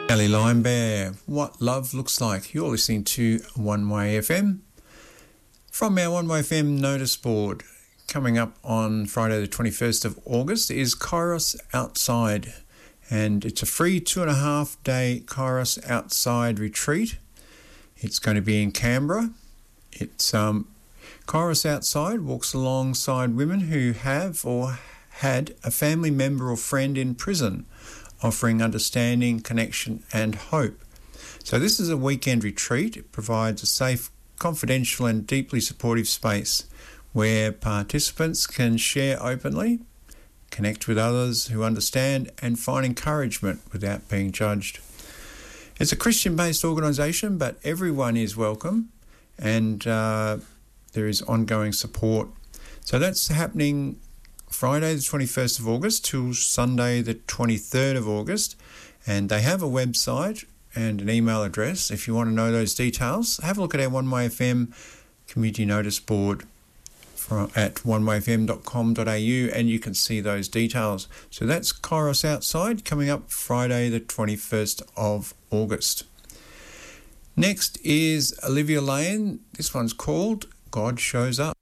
Ellie Linebear, What Love Looks Like. You're listening to One Way FM. From our One Way FM notice board, coming up on Friday the 21st of August is Kairos Outside. And it's a free 2.5-day Kairos Outside retreat. It's going to be in Canberra. It's Kairos Outside walks alongside women who have or had a family member or friend in prison, offering understanding, connection and hope. So this is a weekend retreat. It provides a safe, confidential and deeply supportive space where participants can share openly, connect with others who understand and find encouragement without being judged. It's a Christian-based organisation, but everyone is welcome and there is ongoing support. So that's happening Friday the 21st of August till Sunday the 23rd of August, and they have a website and an email address. If you want to know those details, have a look at our One Way FM community notice board at onewayfm.com.au and you can see those details. So that's Kairos Outside coming up Friday the 21st of August. Next is Olivia Lane. This one's called God Shows Up.